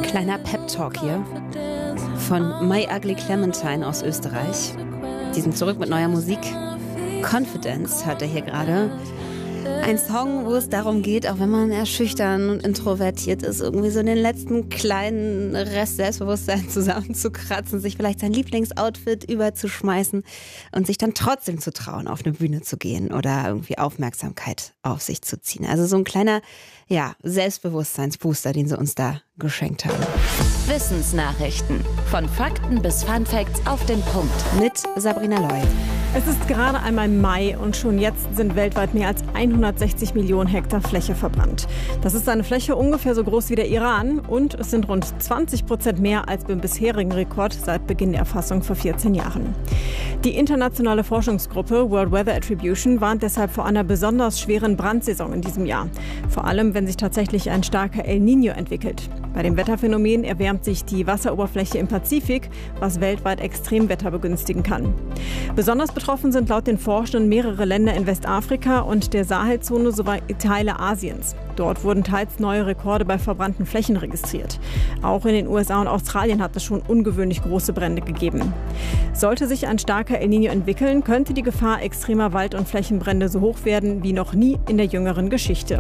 Kleiner Pep-Talk hier von My Ugly Clementine aus Österreich. Die sind zurück mit neuer Musik. Confidence hört ihr hier gerade. Ein Song, wo es darum geht, auch wenn man eher schüchtern und introvertiert ist, irgendwie so den letzten kleinen Rest Selbstbewusstsein zusammenzukratzen, sich vielleicht sein Lieblingsoutfit überzuschmeißen und sich dann trotzdem zu trauen, auf eine Bühne zu gehen oder irgendwie Aufmerksamkeit auf sich zu ziehen. Also so ein kleiner, Selbstbewusstseinsbooster, den sie uns da geschenkt haben. Wissensnachrichten. Von Fakten bis Funfacts auf den Punkt. Mit Sabrina Loy. Es ist gerade einmal Mai und schon jetzt sind weltweit mehr als 160 Millionen Hektar Fläche verbrannt. Das ist eine Fläche ungefähr so groß wie der Iran und es sind rund 20% mehr als beim bisherigen Rekord seit Beginn der Erfassung vor 14 Jahren. Die internationale Forschungsgruppe World Weather Attribution warnt deshalb vor einer besonders schweren Brandsaison in diesem Jahr. Vor allem, wenn sich tatsächlich ein starker El Niño entwickelt. Bei dem Wetterphänomen erwärmt sich die Wasseroberfläche im Pazifik, was weltweit Extremwetter begünstigen kann. Besonders betroffen sind laut den Forschenden mehrere Länder in Westafrika und der Sahelzone sowie Teile Asiens. Dort wurden teils neue Rekorde bei verbrannten Flächen registriert. Auch in den USA und Australien hat es schon ungewöhnlich große Brände gegeben. Sollte sich ein starker El Niño entwickeln, könnte die Gefahr extremer Wald- und Flächenbrände so hoch werden wie noch nie in der jüngeren Geschichte.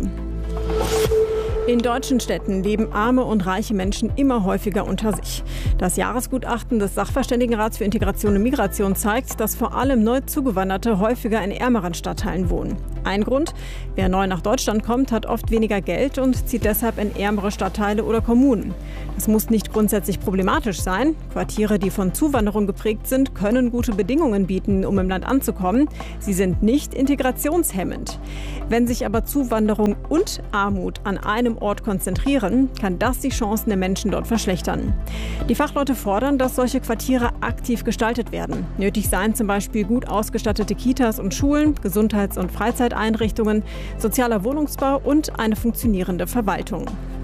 In deutschen Städten leben arme und reiche Menschen immer häufiger unter sich. Das Jahresgutachten des Sachverständigenrats für Integration und Migration zeigt, dass vor allem neu Zugewanderte häufiger in ärmeren Stadtteilen wohnen. Ein Grund: Wer neu nach Deutschland kommt, hat oft weniger Geld und zieht deshalb in ärmere Stadtteile oder Kommunen. Das muss nicht grundsätzlich problematisch sein. Quartiere, die von Zuwanderung geprägt sind, können gute Bedingungen bieten, um im Land anzukommen. Sie sind nicht integrationshemmend. Wenn sich aber Zuwanderung und Armut an einem Ort konzentrieren, kann das die Chancen der Menschen dort verschlechtern. Die Fachleute fordern, dass solche Quartiere aktiv gestaltet werden. Nötig seien zum Beispiel gut ausgestattete Kitas und Schulen, Gesundheits- und Freizeiteinrichtungen, sozialer Wohnungsbau und eine funktionierende Verwaltung.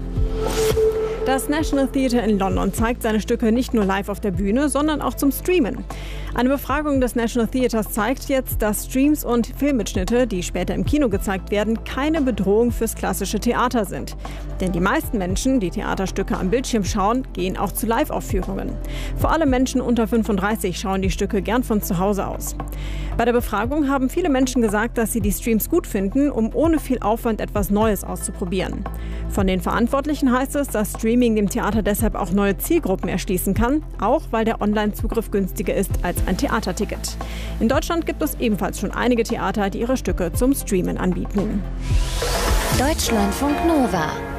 Das National Theatre in London zeigt seine Stücke nicht nur live auf der Bühne, sondern auch zum Streamen. Eine Befragung des National Theatres zeigt jetzt, dass Streams und Filmmitschnitte, die später im Kino gezeigt werden, keine Bedrohung fürs klassische Theater sind. Denn die meisten Menschen, die Theaterstücke am Bildschirm schauen, gehen auch zu Live-Aufführungen. Vor allem Menschen unter 35 schauen die Stücke gern von zu Hause aus. Bei der Befragung haben viele Menschen gesagt, dass sie die Streams gut finden, um ohne viel Aufwand etwas Neues auszuprobieren. Von den Verantwortlichen heißt es, dass Streaming dem Theater deshalb auch neue Zielgruppen erschließen kann, auch weil der Online-Zugriff günstiger ist als ein Theaterticket. In Deutschland gibt es ebenfalls schon einige Theater, die ihre Stücke zum Streamen anbieten. Deutschlandfunk Nova